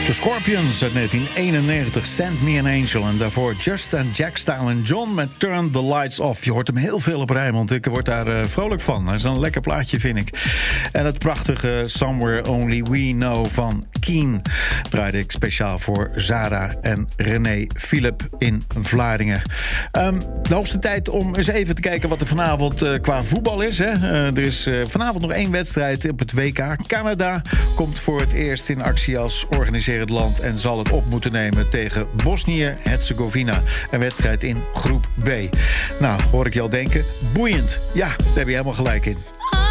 The Scorpions uit 1991, Send Me an Angel. En daarvoor Just and Jack Style en John met Turn the Lights Off. Je hoort hem heel veel op Rijnmond. Ik word daar vrolijk van. Dat is een lekker plaatje, vind ik. En het prachtige Somewhere Only We Know van Keen draaide ik speciaal voor Zara en René Philip in Vlaardingen. De hoogste tijd om eens even te kijken wat er vanavond qua voetbal is. Hè? Er is vanavond nog 1 wedstrijd op het WK. Canada komt voor het eerst in actie als organiserend land en zal het op moeten nemen tegen Bosnië-Herzegovina. Een wedstrijd in groep B. Nou, hoor ik je al denken, boeiend. Ja, daar heb je helemaal gelijk in.